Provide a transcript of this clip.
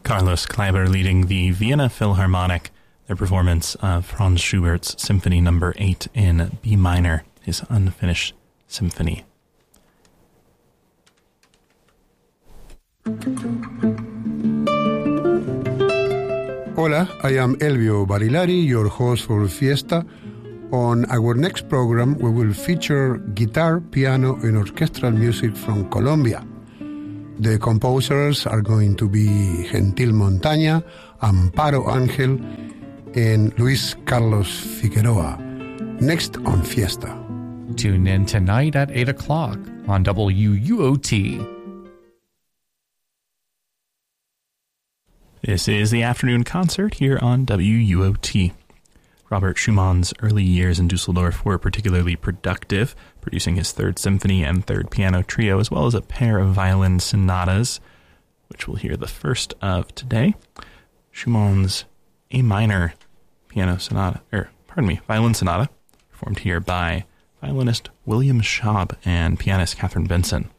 Carlos Kleiber leading the Vienna Philharmonic, their performance of Franz Schubert's Symphony No. 8 in B minor, his unfinished symphony. Hola, I am Elvio Barilari, your host for Fiesta. On our next program, we will feature guitar, piano, and orchestral music from Colombia. The composers are going to be Gentil Montaña, Amparo Ángel, and Luis Carlos Figueroa. Next on Fiesta. Tune in tonight at 8 o'clock on WUOT. This is the afternoon concert here on WUOT. Robert Schumann's early years in Dusseldorf were particularly productive, producing his Third Symphony and Third Piano Trio, as well as a pair of violin sonatas, which we'll hear the first of today. Schumann's A minor piano sonata, violin sonata, performed here by violinist William Schaub and pianist Catherine Benson.